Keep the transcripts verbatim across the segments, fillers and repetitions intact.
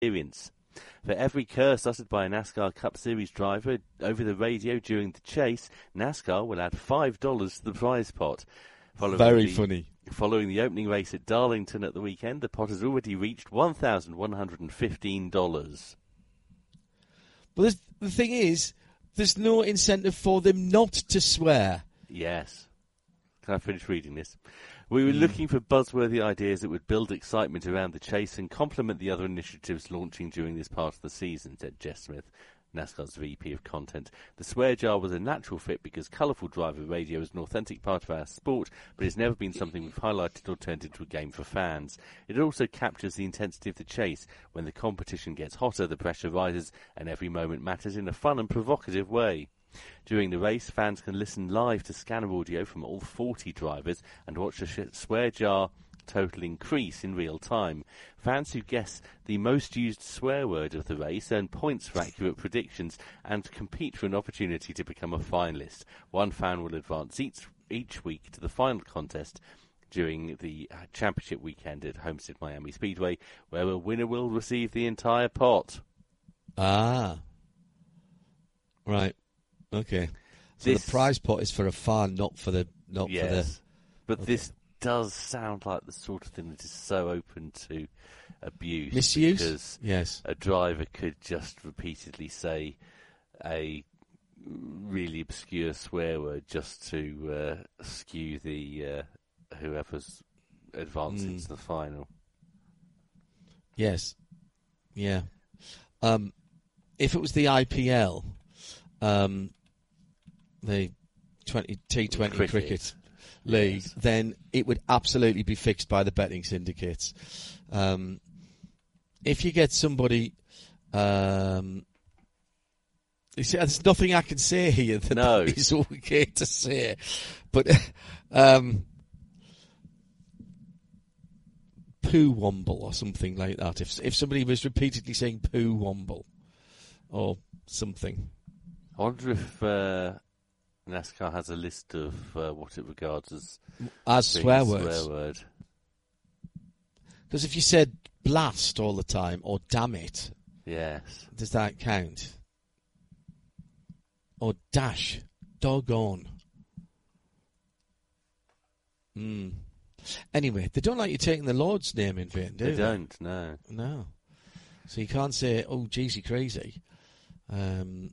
experience. For every curse uttered by a NASCAR Cup Series driver over the radio during the chase, NASCAR will add five dollars to the prize pot. Following Very the, funny. Following the opening race at Darlington at the weekend, the pot has already reached one thousand one hundred fifteen dollars. But the thing is, there's no incentive for them not to swear. Yes. Can I finish reading this? We were mm. looking for buzzworthy ideas that would build excitement around the chase and complement the other initiatives launching during this part of the season, said Jess Smith, NASCAR's V P of Content. The swear jar was a natural fit because colourful driver radio is an authentic part of our sport, but it's never been something we've highlighted or turned into a game for fans. It also captures the intensity of the chase. When the competition gets hotter, the pressure rises, and every moment matters in a fun and provocative way. During the race, fans can listen live to scanner audio from all forty drivers and watch the sh- swear jar total increase in real time. Fans who guess the most used swear word of the race earn points for accurate predictions and compete for an opportunity to become a finalist. One fan will advance each, each week to the final contest during the championship weekend at Homestead Miami Speedway, where a winner will receive the entire pot. Ah. Right. Okay. So this, the prize pot is for a fan, not for the... Not yes, for the, but okay. This does sound like the sort of thing that is so open to abuse. Misuse? Because yes. a driver could just repeatedly say a really obscure swear word just to uh, skew the uh, whoever's advancing mm. to the final. Yes. Yeah. Um, if it was the I P L, um, the twenty T twenty cricket, cricket league, yes. then it would absolutely be fixed by the betting syndicates. Um, if you get somebody, um, you see, there's nothing I can say here that no. is okay to say, but um, poo womble or something like that. If if somebody was repeatedly saying poo womble or something, I wonder if. Uh... NASCAR has a list of uh, what it regards as as swear words. Swear word. Because if you said blast all the time or damn it, yes, does that count? Or dash, doggone. Hmm. Anyway, they don't like you taking the Lord's name in vain, do they? They don't. No. No. So you can't say, "Oh, geezy crazy." Um.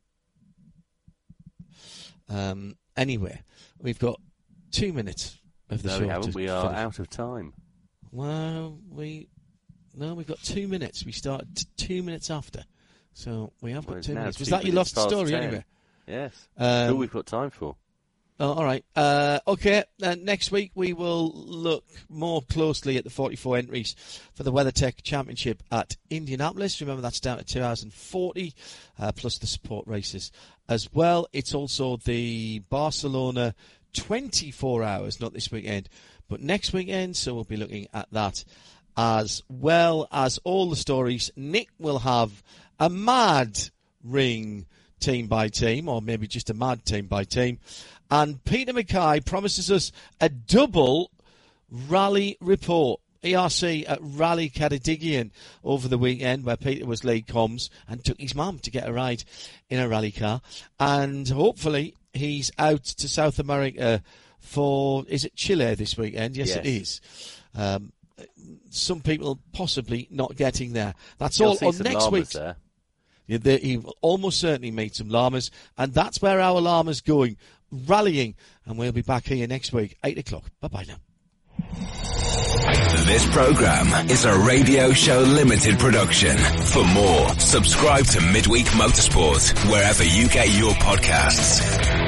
Um, anyway, we've got two minutes of the no, show. We haven't. We are finish. out of time. Well, we no, we've got two minutes. We start t- two minutes after, so we have got well, two minutes. Was two that your lost story ten. anyway? Yes. Um, That's all we've got time for. Oh, all right. Uh, okay. Uh, next week we will look more closely at the forty-four entries for the WeatherTech Championship at Indianapolis. Remember, that's down to two hours and forty, uh, plus the support races as well. It's also the Barcelona twenty-four hours, not this weekend, but next weekend. So we'll be looking at that as well as all the stories. Nick will have a mad ring team by team, or maybe just a mad team by team. And Peter Mackay promises us a double rally report. E R C at Rally Ceredigion over the weekend, where Peter was lead comms and took his mum to get a ride in a rally car. And hopefully he's out to South America for, is it Chile this weekend? Yes, yes. It is. Um, some people possibly not getting there. That's You'll all see on some next week. There. Yeah, he will almost certainly meet some llamas, and that's where our llama's going, rallying. And we'll be back here next week, eight o'clock. Bye-bye now. This program is a Radio Show Limited production. For more, subscribe to Midweek Motorsport wherever you get your podcasts.